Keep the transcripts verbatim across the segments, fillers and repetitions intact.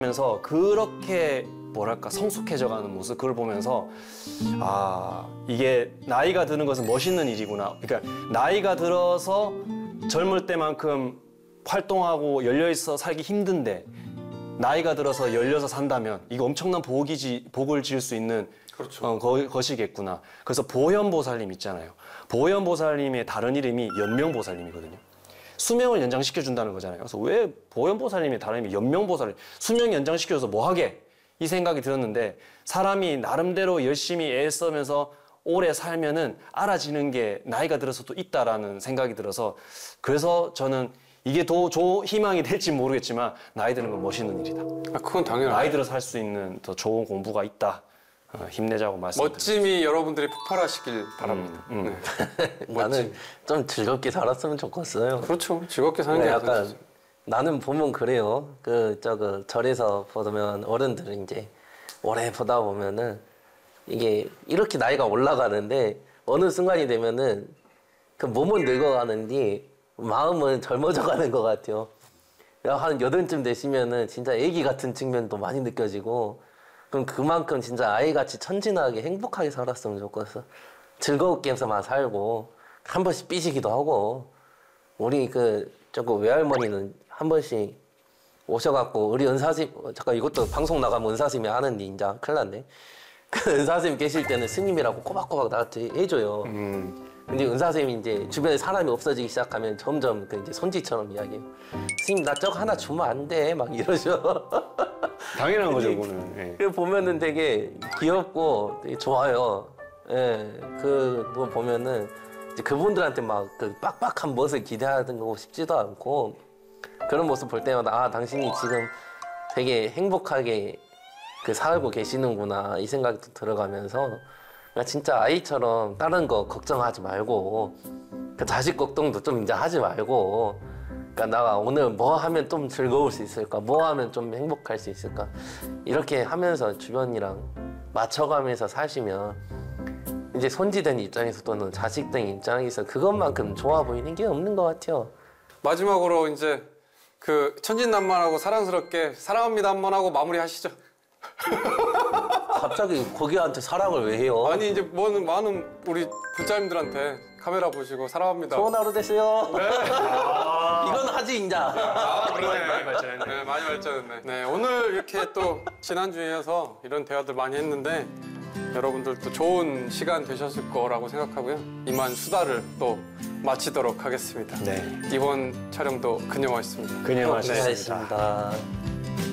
면서 그렇게 뭐랄까 성숙해져가는 모습, 그걸 보면서 아, 이게 나이가 드는 것은 멋있는 일이구나. 그러니까 나이가 들어서 젊을 때만큼 활동하고 열려있어 살기 힘든데 나이가 들어서 열려서 산다면 이거 엄청난 복이지, 복을 지을 수 있는 그렇죠. 어, 거, 것이겠구나. 그래서 보현보살님 있잖아요. 보현보살님의 다른 이름이 연명보살님이거든요. 수명을 연장시켜준다는 거잖아요. 그래서 왜 보현보살님의 다른 이름이 연명보살님, 수명 연장시켜줘서 뭐 하게? 이 생각이 들었는데 사람이 나름대로 열심히 애쓰면서 오래 살면은 알아지는 게 나이가 들어서도 있다라는 생각이 들어서 그래서 저는 이게 더 좋은 희망이 될지 모르겠지만 나이 드는 건 멋있는 일이다. 아, 그건 당연하죠. 나이 들어서 할 수 있는 더 좋은 공부가 있다. 어, 힘내자고 말씀드립니다. 멋짐이 여러분들이 폭발하시길 바랍니다. 음, 음. 네. 나는 좀 즐겁게 살았으면 좋겠어요. 그렇죠. 즐겁게 사는 네, 게 약간 약간 나는 보면 그래요. 그 저거 절에서 보면 어른들은 이제 오래 보다 보면은 이게 이렇게 나이가 올라가는데 어느 순간이 되면은 그 몸은 늙어가는데 마음은 젊어져가는 것 같아요. 한 여든쯤 되시면은 진짜 애기 같은 측면도 많이 느껴지고 그럼 그만큼 진짜 아이같이 천진하게 행복하게 살았으면 좋겠어. 즐겁게만 살고 한 번씩 삐지기도 하고 우리 그 저거 외할머니는 한 번씩 오셔갖고 우리 은사님 잠깐 이것도 방송 나가면 은사님이 하는데 이제 큰일 났네. 그 은사님 계실 때는 스님이라고 꼬박꼬박 나한테 해줘요. 음. 근데 은사님이 이제 주변에 사람이 없어지기 시작하면 점점 그 이제 손지처럼 이야기해요. 스님 나 저거 하나 주면 안 돼 막 이러죠. 당연한 거죠, 그거는. 예. 그 보면은 되게 귀엽고 되게 좋아요. 예, 그거 보면은 이제 그분들한테 막 그 빡빡한 멋을 기대하는 거 싶지도 않고 그런 모습 볼 때마다 아 당신이 지금 되게 행복하게 그 살고 계시는구나 이 생각도 들어가면서 그러니까 진짜 아이처럼 다른 거 걱정하지 말고 그 자식 걱정도 좀 이제 하지 말고 그러니까 내가 오늘 뭐 하면 좀 즐거울 수 있을까 뭐 하면 좀 행복할 수 있을까 이렇게 하면서 주변이랑 맞춰가면서 사시면 이제 손지된 입장에서 또는 자식된 입장에서 그것만큼 좋아 보이는 게 없는 것 같아요. 마지막으로 이제 그 천진난만하고 사랑스럽게 사랑합니다 한번 하고 마무리하시죠. 갑자기 거기한테 사랑을 왜 해요? 아니 이제 뭐는 많은 우리 불자님들한테 카메라 보시고 사랑합니다. 좋은 하루 되세요. 네. 이건 하지 인자. 아, 그러네. 많이 발전했네. 네, 많이 발전했네. 네, 오늘 이렇게 또 지난주에서 이런 대화들 많이 했는데 여러분들도 좋은 시간 되셨을 거라고 생각하고요. 이만 수다를 또 마치도록 하겠습니다. 네. 이번 촬영도 그녀였습니다. 그녀였습니다. 고생하셨습니다.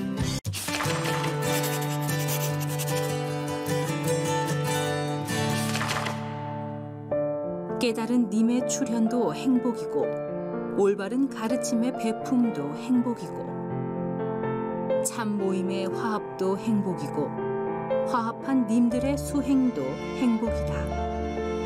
깨달은 님의 출현도 행복이고 올바른 가르침의 배품도 행복이고 참 모임의 화합도 행복이고 화합한 님들의 수행도 행복이다.